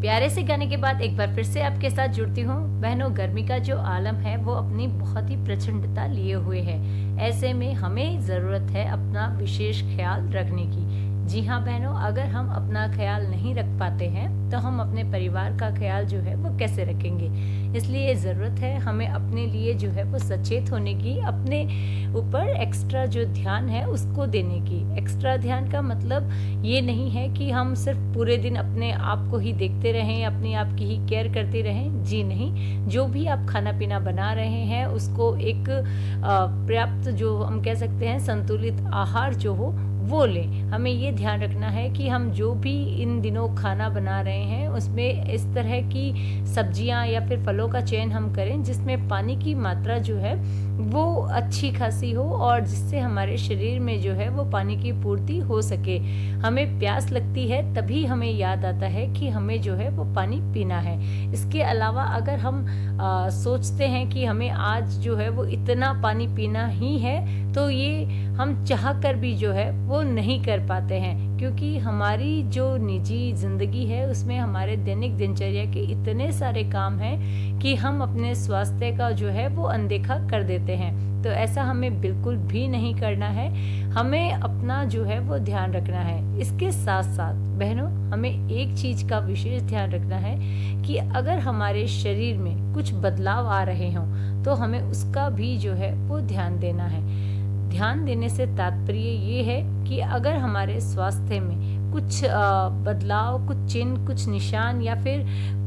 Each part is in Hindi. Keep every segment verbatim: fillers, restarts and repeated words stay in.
प्यारे से गाने के बाद एक बार फिर से आपके साथ जुड़ती हूँ। बहनों, गर्मी का जो आलम है वो अपनी बहुत ही प्रचंडता लिए हुए है। ऐसे में हमें ज़रूरत है अपना विशेष ख्याल रखने की। जी हाँ बहनों, अगर हम अपना ख्याल नहीं रख पाते हैं तो हम अपने परिवार का ख्याल जो है वो कैसे रखेंगे। इसलिए ज़रूरत है हमें अपने लिए जो है वो सचेत होने की, अपने ऊपर एक्स्ट्रा जो ध्यान है उसको देने की। एक्स्ट्रा ध्यान का मतलब ये नहीं है कि हम सिर्फ पूरे दिन अपने आप को ही देखते रहें, अपने आप की ही केयर करते रहें। जी नहीं, जो भी आप खाना पीना बना रहे हैं उसको एक पर्याप्त, जो हम कह सकते हैं संतुलित आहार जो हो वो लें। हमें ये ध्यान रखना है कि हम जो भी इन दिनों खाना बना रहे हैं उसमें इस तरह की सब्जियां या फिर फलों का चयन हम करें जिसमें पानी की मात्रा जो है वो अच्छी खासी हो और जिससे हमारे शरीर में जो है वो पानी की पूर्ति हो सके। हमें प्यास लगती है तभी हमें याद आता है कि हमें जो है वो पानी पीना है। इसके अलावा अगर हम आ, सोचते हैं कि हमें आज जो है वो इतना पानी पीना ही है तो ये हम चाह कर भी जो है वो नहीं कर पाते हैं, क्योंकि हमारी जो निजी ज़िंदगी है उसमें हमारे दैनिक दिनचर्या के इतने सारे काम हैं कि हम अपने स्वास्थ्य का जो है वो अनदेखा कर देते हैं। तो ऐसा हमें बिल्कुल भी नहीं करना है। हमें अपना जो है वो ध्यान रखना है। इसके साथ साथ बहनों, हमें एक चीज़ का विशेष ध्यान रखना है कि अगर हमारे शरीर में कुछ बदलाव आ रहे हों तो हमें उसका भी जो है वो ध्यान देना है। ध्यान देने से तात्पर्य ये है कि अगर हमारे स्वास्थ्य में कुछ बदलाव, कुछ चिन्ह, कुछ निशान या फिर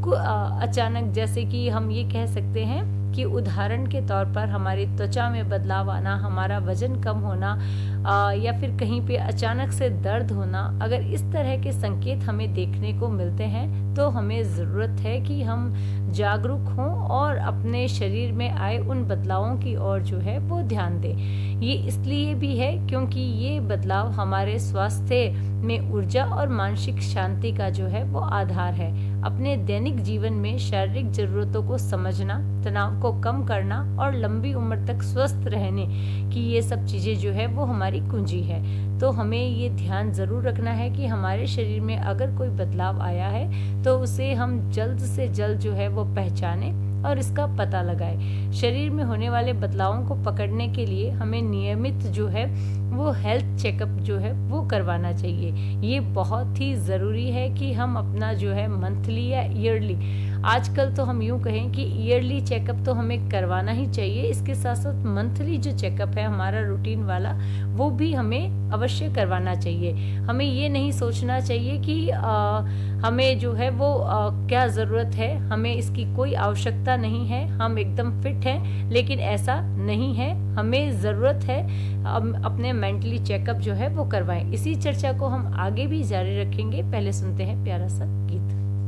अचानक, जैसे कि हम ये कह सकते हैं कि उदाहरण के तौर पर हमारी त्वचा में बदलाव आना, हमारा वजन कम होना आ, या फिर कहीं पे अचानक से दर्द होना, अगर इस तरह के संकेत हमें देखने को मिलते हैं तो हमें ज़रूरत है कि हम जागरूक हों और अपने शरीर में आए उन बदलावों की ओर जो है वो ध्यान दें। ये इसलिए भी है क्योंकि ये बदलाव हमारे स्वास्थ्य में ऊर्जा और मानसिक शांति का जो है वो आधार है। अपने दैनिक जीवन में शारीरिक ज़रूरतों को समझना, तनाव को कम करना और लंबी उम्र तक स्वस्थ रहने की ये सब चीज़ें जो है वो हमारी कुंजी है। तो हमें ये ध्यान ज़रूर रखना है कि हमारे शरीर में अगर कोई बदलाव आया है तो उसे हम जल्द से जल्द जो है वो पहचानें और इसका पता लगाएं। शरीर में होने वाले बदलावों को पकड़ने के लिए हमें नियमित जो है वो हेल्थ चेकअप जो है वो करवाना चाहिए। ये बहुत ही ज़रूरी है कि हम अपना जो है मंथली या ईयरली, आजकल तो हम यूँ कहें कि ईयरली चेकअप तो हमें करवाना ही चाहिए। इसके साथ साथ मंथली जो चेकअप है हमारा रूटीन वाला, वो भी हमें अवश्य करवाना चाहिए। हमें ये नहीं सोचना चाहिए कि आ, हमें जो है वो आ, क्या ज़रूरत है, हमें इसकी कोई आवश्यकता नहीं है, हम एकदम फिट हैं, लेकिन ऐसा नहीं है। हमें ज़रूरत है हम अपने मेंटली चेकअप जो है वो करवाएं। इसी चर्चा को हम आगे भी जारी रखेंगे। पहले सुनते हैं प्यारा सा गीत।